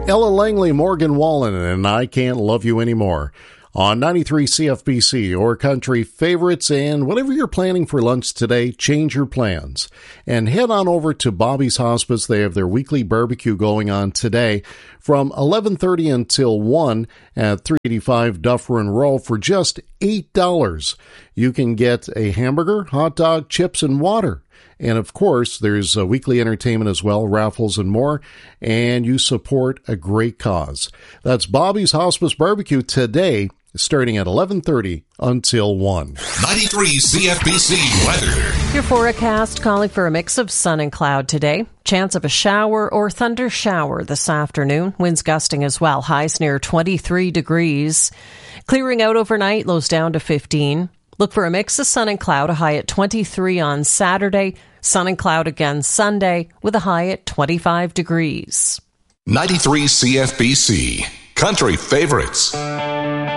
Ella Langley, Morgan Wallen, and I Can't Love You Anymore on 93 CFBC, or country favorites. And whatever you're planning for lunch today, change your plans and head on over to Bobby's Hospice. They have their weekly barbecue going on today from 11:30 until 1 at 385 Dufferin Row for just $8. You can get a hamburger, hot dog, chips, and water. And of course, there's weekly entertainment as well, raffles and more, and you support a great cause. That's Bobby's Hospice Barbecue today, starting at 11:30 until 1. 93 CFBC weather. Your forecast calling for a mix of sun and cloud today. Chance of a shower or thunder shower this afternoon. Winds gusting as well. Highs near 23 degrees. Clearing out overnight, lows down to 15. Look for a mix of sun and cloud, a high at 23 on Saturday. Sun and cloud again Sunday with a high at 25 degrees. 93 CFBC, country favorites.